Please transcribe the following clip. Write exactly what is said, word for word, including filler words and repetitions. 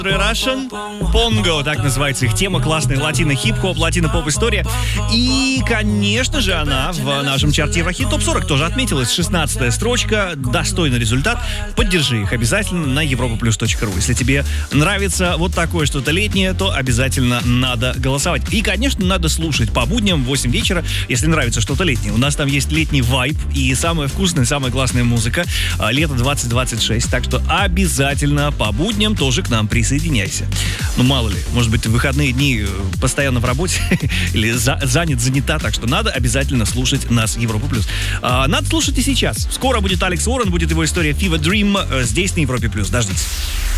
Russian Pongo, так называется их тема, классная латино-хип-хоп, латино-поп история. И, конечно же, она в нашем чарте Еврохит топ сорок тоже отметилась. шестнадцатая строчка, достойный результат. Поддержи их обязательно на европаплюс точка ру. Если тебе нравится вот такое что-то летнее, то обязательно надо голосовать. И, конечно, надо слушать по будням в восемь вечера, если нравится что-то летнее. У нас там есть летний вайб и самая вкусная, самая классная музыка. Лето двадцать двадцать шесть. Так что обязательно по будням тоже к нам присоединяйся. Соединяйся. Ну, мало ли, может быть, ты в выходные дни постоянно в работе или за, занят, занята, так что надо обязательно слушать нас, Европа Плюс. А, надо слушать и сейчас. Скоро будет Алекс Уоррен, будет его история Fever Dream здесь, на Европе Плюс. Дождитесь.